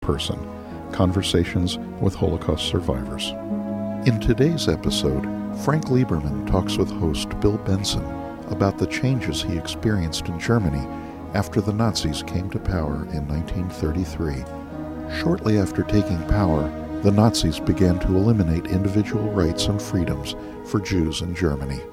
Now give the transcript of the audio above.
Person, Conversations with Holocaust Survivors. In today's episode, Frank Lieberman talks with host Bill Benson about the changes he experienced in Germany after the Nazis came to power in 1933. Shortly after taking power, the Nazis began to eliminate individual rights and freedoms for Jews in Germany.